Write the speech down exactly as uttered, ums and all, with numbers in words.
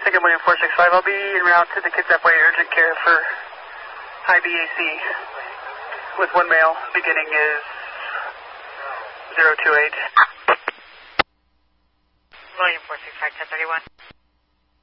Tango William four six five, I'll be en route to the Kitsap Way urgent care for I B A C with one male, beginning is zero two eight.